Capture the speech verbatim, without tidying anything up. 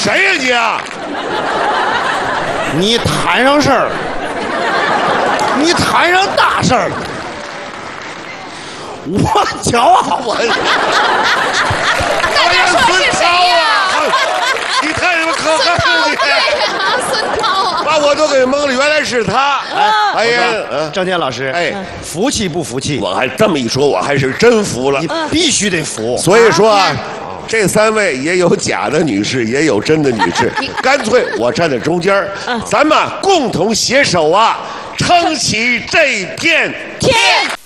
谁呀你？你摊上事儿了，你摊上大事儿了。我骄傲，我。 大家说是谁呀？ 你看什么可恨你？ 对呀，孙涛啊！ 把我都给蒙了，原来是他。哎呀， 郑健老师，哎，服气不服气？ 我还这么一说，我还是真服了。 你必须得服。 所以说啊，这三位也有假的女士，也有真的女士，干脆我站在中间，咱们共同携手啊，撑起这片天。